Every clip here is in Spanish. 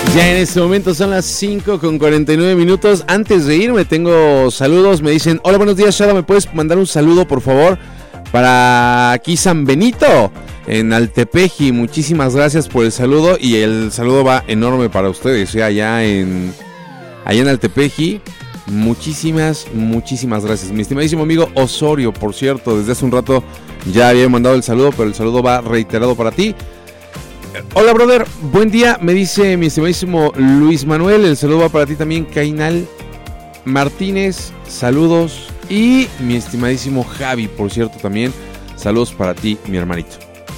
Ya en este momento son las 5:49. Antes de irme tengo saludos. Me dicen, hola, buenos días, Shada, ¿me puedes mandar un saludo, por favor? Para aquí San Benito, en Altepeji. Muchísimas gracias por el saludo. Y el saludo va enorme para ustedes, allá en Altepeji. Muchísimas gracias. Mi estimadísimo amigo Osorio, por cierto, desde hace un rato ya había mandado el saludo, pero el saludo va reiterado para ti. Hola, brother, buen día, me dice mi estimadísimo Luis Manuel. El saludo va para ti también, Cainal Martínez, saludos. Y mi estimadísimo Javi, por cierto, también saludos para ti, mi hermanito.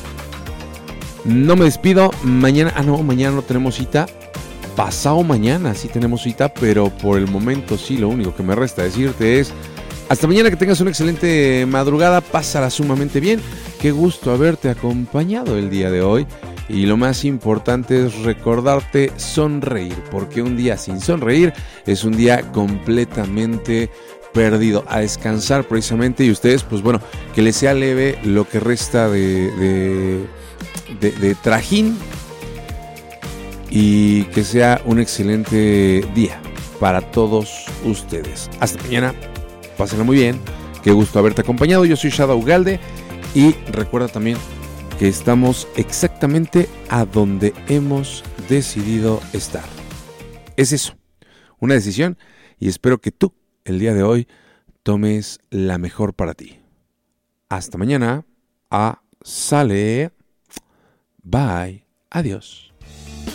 No me despido, mañana no tenemos cita. Pasado mañana sí tenemos cita, pero por el momento sí, lo único que me resta decirte es hasta mañana, que tengas una excelente madrugada, pásala sumamente bien. Qué gusto haberte acompañado el día de hoy. Y lo más importante es recordarte sonreír, porque un día sin sonreír es un día completamente perdido. A descansar precisamente, y ustedes, pues bueno, que les sea leve lo que resta de trajín, y que sea un excelente día para todos ustedes. Hasta mañana, pásenla muy bien, qué gusto haberte acompañado. Yo soy Shada Ugalde, y recuerda también que estamos exactamente a donde hemos decidido estar. Es eso, una decisión, y espero que tú, el día de hoy, tomes la mejor para ti. Hasta mañana. Sale. Bye. Adiós.